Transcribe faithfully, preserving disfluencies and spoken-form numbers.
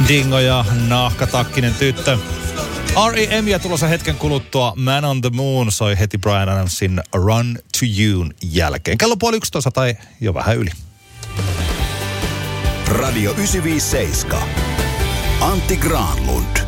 Dingo ja nahkatakkinen tyttö. R E M ja tulossa hetken kuluttua Man on the Moon soi heti Bryan Adamsin Run to You'n jälkeen. Kello puoli yksitoista tai jo vähän yli. Radio yhdeksänsataaviisikymmentäseitsemän. Antti Granlund.